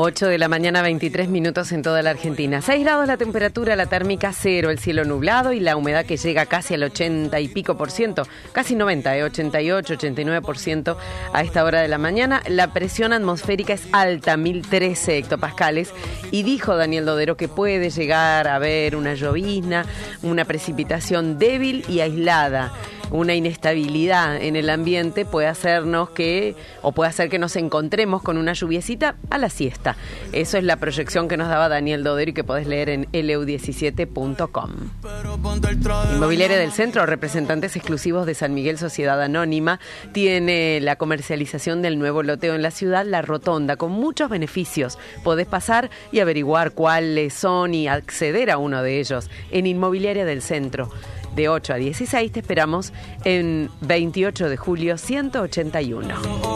8 de la mañana, 23 minutos en toda la Argentina. 6 grados la temperatura, la térmica 0, el cielo nublado y la humedad que llega casi al 80 y pico por ciento, casi 90, 88, 89% a esta hora de la mañana. La presión atmosférica es alta, 1013 hectopascales, y dijo Daniel Dodero que puede llegar a haber una llovizna, una precipitación débil y aislada. Una inestabilidad en el ambiente puede hacer que nos encontremos con una lluviecita a la siesta. Eso es la proyección que nos daba Daniel Dodero y que podés leer en leu17.com. Inmobiliaria del Centro, representantes exclusivos de San Miguel Sociedad Anónima, tiene la comercialización del nuevo loteo en la ciudad, La Rotonda, con muchos beneficios. Podés pasar y averiguar cuáles son y acceder a uno de ellos en Inmobiliaria del Centro. De 8 a 16 te esperamos en 28 de julio 181.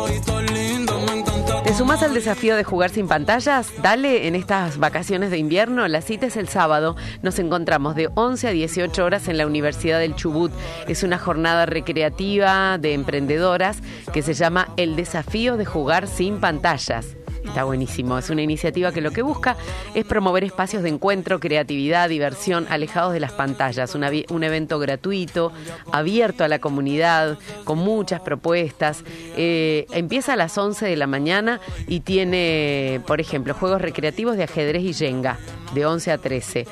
¿Te sumás al desafío de jugar sin pantallas? Dale en estas vacaciones de invierno. La cita es el sábado. Nos encontramos de 11 a 18 horas en la Universidad del Chubut. Es una jornada recreativa de emprendedoras que se llama El Desafío de Jugar sin Pantallas. Está buenísimo. Es una iniciativa que lo que busca es promover espacios de encuentro, creatividad, diversión, alejados de las pantallas. Un evento gratuito, abierto a la comunidad, con muchas propuestas. Empieza a las 11 de la mañana y tiene, por ejemplo, juegos recreativos de ajedrez y Jenga, de 11 a 13.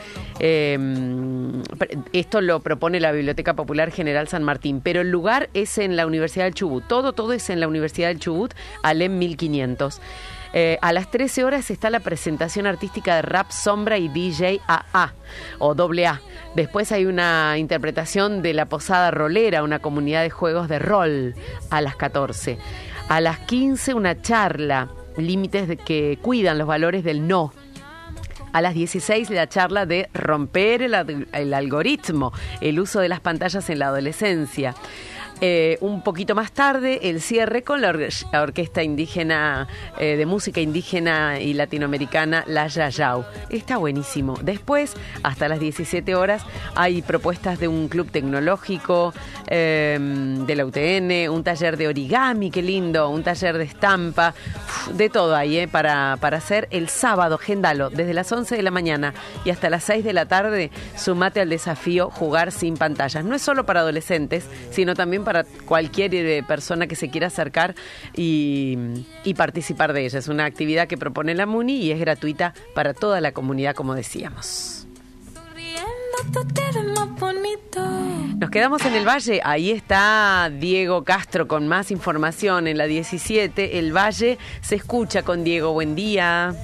Esto lo propone la Biblioteca Popular General San Martín, pero el lugar es en la Universidad del Chubut. Todo es en la Universidad del Chubut, Alem 1500. A las 13 horas está la presentación artística de Rap Sombra y DJ AA o AA. Después hay una interpretación de La Posada Rolera, una comunidad de juegos de rol, a las 14. A las 15 una charla, límites que cuidan los valores del no. A las 16 la charla de romper el algoritmo, el uso de las pantallas en la adolescencia. Un poquito más tarde, el cierre con la orquesta indígena, de música indígena y latinoamericana, La Yayau. Está buenísimo. Después, hasta las 17 horas, hay propuestas de un club tecnológico, de la UTN, un taller de origami, qué lindo, un taller de estampa, de todo ahí, para hacer el sábado. Agéndalo, desde las 11 de la mañana y hasta las 6 de la tarde, sumate al desafío Jugar sin Pantallas. No es solo para adolescentes, sino también para cualquier persona que se quiera acercar y participar de ella. Es una actividad que propone la MUNI y es gratuita para toda la comunidad, como decíamos. Nos quedamos en el Valle. Ahí está Diego Castro con más información en la 17. El Valle se escucha con Diego. Buen día.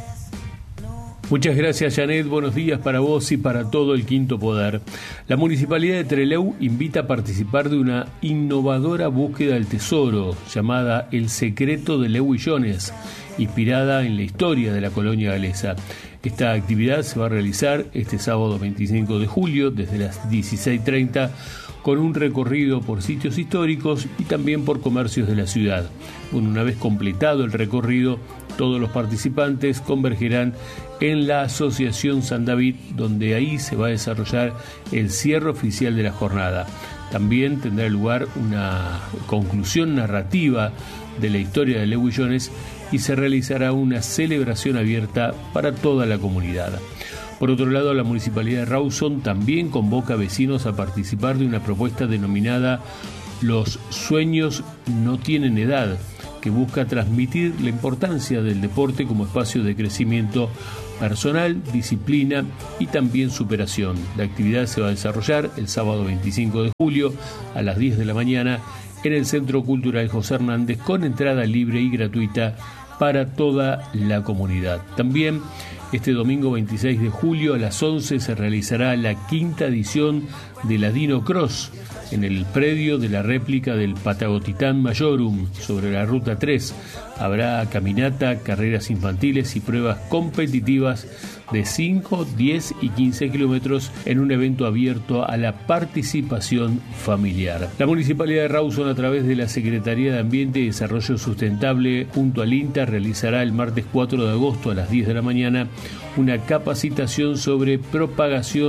Muchas gracias, Janet. Buenos días para vos y para todo el Quinto Poder. La Municipalidad de Trelew invita a participar de una innovadora búsqueda del tesoro llamada El Secreto de Lewillones, inspirada en la historia de la colonia galesa. Esta actividad se va a realizar este sábado 25 de julio desde las 16:30 con un recorrido por sitios históricos y también por comercios de la ciudad. Bueno, una vez completado el recorrido, todos los participantes convergerán en la Asociación San David, donde ahí se va a desarrollar el cierre oficial de la jornada. También tendrá lugar una conclusión narrativa de la historia de Lewillones y se realizará una celebración abierta para toda la comunidad. Por otro lado, la Municipalidad de Rawson también convoca a vecinos a participar de una propuesta denominada Los Sueños No Tienen Edad, que busca transmitir la importancia del deporte como espacio de crecimiento personal, disciplina y también superación. La actividad se va a desarrollar el sábado 25 de julio a las 10 de la mañana en el Centro Cultural José Hernández, con entrada libre y gratuita para toda la comunidad. También este domingo 26 de julio a las 11 se realizará la quinta edición de la Dino Cross en el predio de la réplica del Patagotitán Majorum sobre la Ruta 3. Habrá caminata, carreras infantiles y pruebas competitivas de 5, 10 y 15 kilómetros en un evento abierto a la participación familiar. La Municipalidad de Rawson, a través de la Secretaría de Ambiente y Desarrollo Sustentable junto al INTA, realizará el martes 4 de agosto a las 10 de la mañana una capacitación sobre propagación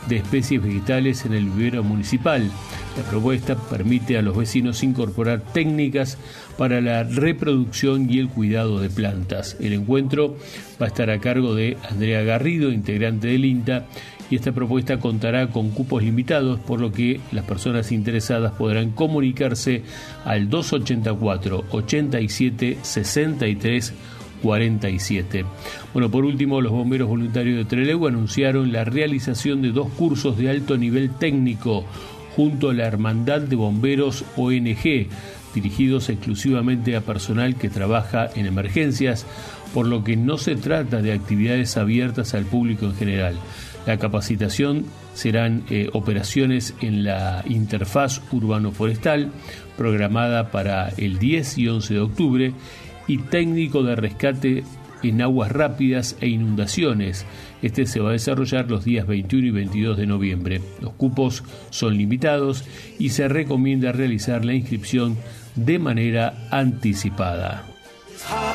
de especies vegetales en el vivero municipal. La propuesta permite a los vecinos incorporar técnicas para la reproducción y el cuidado de plantas. El encuentro va a estar a cargo de Andrea Garrido, integrante del INTA, y esta propuesta contará con cupos limitados, por lo que las personas interesadas podrán comunicarse al 284 87 63 47. Bueno, por último, los bomberos voluntarios de Trelew anunciaron la realización de 2 cursos de alto nivel técnico junto a la Hermandad de Bomberos ONG, dirigidos exclusivamente a personal que trabaja en emergencias, por lo que no se trata de actividades abiertas al público en general. La capacitación serán operaciones en la interfaz urbano-forestal, programada para el 10 y 11 de octubre, y técnico de rescate en aguas rápidas e inundaciones. Este se va a desarrollar los días 21 y 22 de noviembre. Los cupos son limitados y se recomienda realizar la inscripción de manera anticipada.